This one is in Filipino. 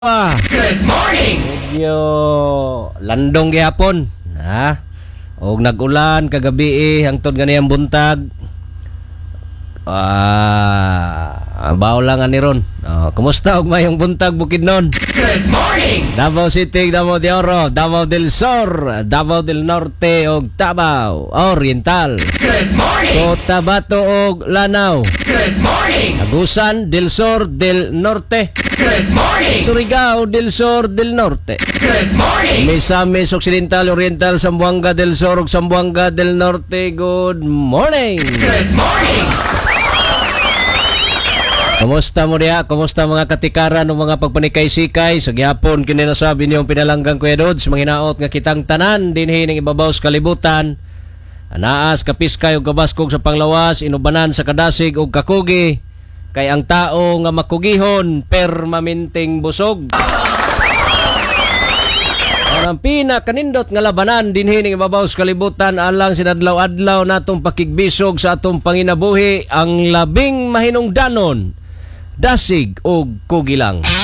Good morning! Medyo landong gihapon, ha? Og nag-ulan kagabi hangtod ganiyang buntag. Bao lang ani ron. Kumusta og mayong buntag Bukidnon? Good morning! Davao City, Davao de Oro, Davao del Sur, Davao del Norte og Davao Oriental. Good morning! Cotabato og Lanao. Good morning! Agusan del Sur del Norte. Good morning! Surigao del Sur del Norte. Good morning! Misamis Occidental, Oriental, Zamboanga del Sur ug Zamboanga del Norte. Good morning! Good morning! Kumusta mo diha? Kumusta mga katikaran o mga pagpanikay-sikay? Sa gihapon kini nasabi niyong pinalanggang Kuya Dods, manginaot nga kitang tanan dinhi ning ibabaw sa kalibutan. Anaas kapiskay ug kabaskog sa panglawas, inubanan sa kadasig ug kakugi. Kay ang tao nga makugihon permanenteng busog. Ang pinakanindot nga labanan dinhi ning ibabaw sa kalibutan alang sinadlaw-adlaw natong pakigbisog sa atong panginabuhi ang labing mahinungdanon, dasig ug kugilang.